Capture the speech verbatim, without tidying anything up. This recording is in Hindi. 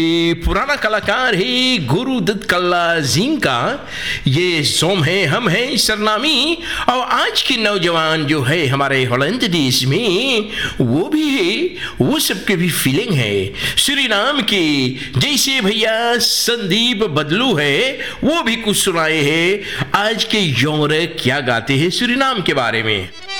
ये पुराना कलाकार है गुरुदत्त कल्ला जिंग का, ये सोम है हम हैं सरनामी। और आज के नौजवान जो है हमारे हॉलैंड देश में, वो भी है, वो सबके भी फीलिंग है सूरीनाम की। जैसे भैया संदीप बदलू है, वो भी कुछ सुनाए हैं आज के यौरे क्या गाते हैं सूरीनाम के बारे में।